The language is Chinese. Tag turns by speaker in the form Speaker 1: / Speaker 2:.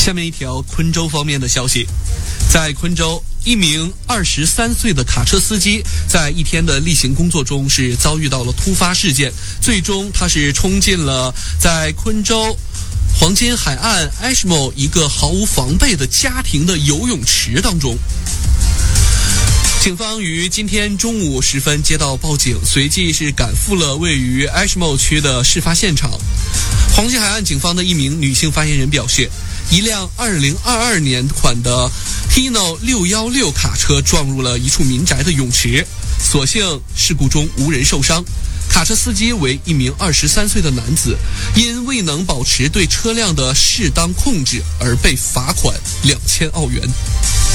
Speaker 1: 下面一条昆州方面的消息，在昆州，一名23岁的卡车司机在一天的例行工作中是遭遇到了突发事件，最终他是冲进了在昆州黄金海岸 Ashmore 一个毫无防备的家庭的游泳池当中。警方于今天中午时分接到报警，随即是赶赴了位于 Ashmore 区的事发现场。黄金海岸警方的一名女性发言人表示，一辆2022年款的 Hino 616卡车撞入了一处民宅的泳池，所幸事故中无人受伤。卡车司机为一名23岁的男子，因未能保持对车辆的适当控制而被罚款2000澳元。